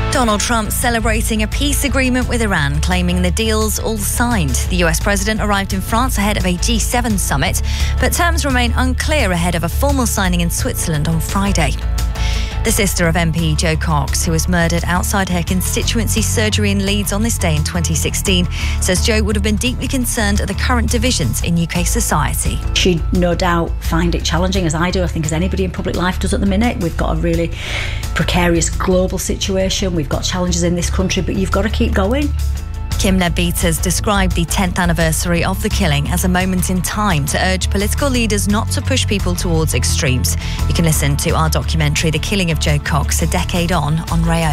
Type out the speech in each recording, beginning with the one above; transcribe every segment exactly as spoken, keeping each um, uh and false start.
Donald Trump celebrating a peace agreement with Iran, claiming the deal's all signed. The U S president arrived in France ahead of a G seven summit, but terms remain unclear ahead of a formal signing in Switzerland on Friday. The sister of M P Jo Cox, who was murdered outside her constituency surgery in Leeds on this day in twenty sixteen, says Jo would have been deeply concerned at the current divisions in U K society. She'd no doubt find it challenging, as I do, I think as anybody in public life does at the minute. We've got a really precarious global situation, we've got challenges in this country, but you've got to keep going. Kim Nabit has described the tenth anniversary of the killing as a moment in time to urge political leaders not to push people towards extremes. You can listen to our documentary, The Killing of Jo Cox, a decade on, on Rayo.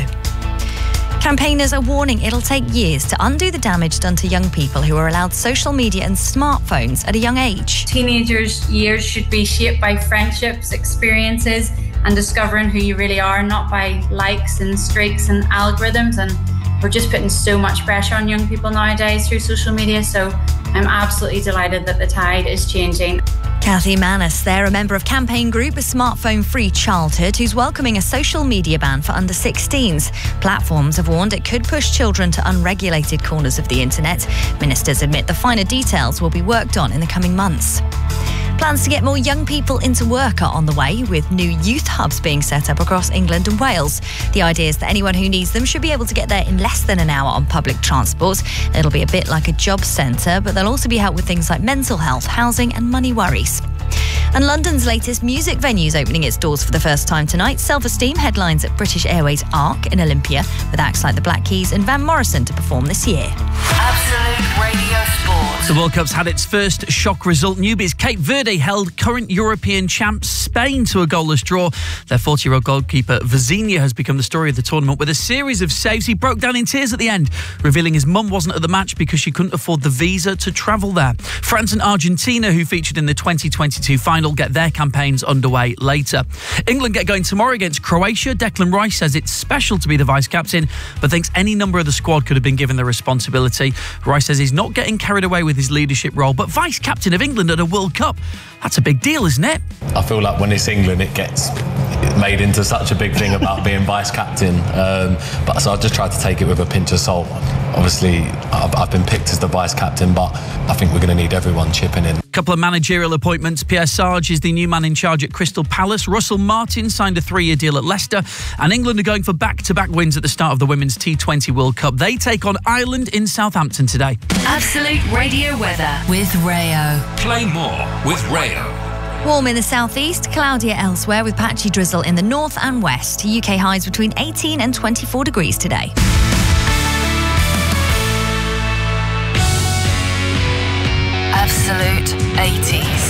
Campaigners are warning it'll take years to undo the damage done to young people who are allowed social media and smartphones at a young age. Teenagers' years should be shaped by friendships, experiences, and discovering who you really are, not by likes and streaks and algorithms. And we're just putting so much pressure on young people nowadays through social media, so I'm absolutely delighted that the tide is changing. Kathy Manus, they're a member of campaign group A Smartphone Free Childhood, who's welcoming a social media ban for under sixteens. Platforms have warned it could push children to unregulated corners of the internet. Ministers admit the finer details will be worked on in the coming months. Plans to get more young people into work are on the way, with new youth hubs being set up across England and Wales. The idea is that anyone who needs them should be able to get there in less than an hour on public transport. It'll be a bit like a job centre, but they'll also be helped with things like mental health, housing and money worries. And London's latest music venue's opening its doors for the first time tonight. Self-Esteem headlines at British Airways Arc in Olympia, with acts like the Black Keys and Van Morrison to perform this year. Absolute Radio Sport. The World Cup's had its first shock result. Newbies Cape Verde held current European champs Spain to a goalless draw. Their forty-year-old goalkeeper Vizinha has become the story of the tournament with a series of saves. He broke down in tears at the end, revealing his mum wasn't at the match because she couldn't afford the visa to travel there. France and Argentina, who featured in the twenty twenty-two final, get their campaigns underway later. England get going tomorrow against Croatia. Declan Rice says it's special to be the vice-captain, but thinks any number of the squad could have been given the responsibility. Rice says he's not getting carried away with his leadership role, but vice-captain of England at a World Cup, that's a big deal, isn't it? I feel like when it's England, it gets made into such a big thing about being vice-captain. Um, but so I just tried to take it with a pinch of salt. Obviously, I've, I've been picked as the vice-captain, but I think we're going to need everyone chipping in. Couple of managerial appointments. Pierre Sarge is the new man in charge at Crystal Palace. Russell Martin signed a three-year deal at Leicester. And England are going for back-to-back wins at the start of the Women's T twenty World Cup. They take on Ireland in Southampton today. Absolute Radio Weather with Rayo. Play more with Rayo. Warm in the southeast, cloudier elsewhere with patchy drizzle in the north and west. U K highs between eighteen and twenty-four degrees today. Absolute eighties.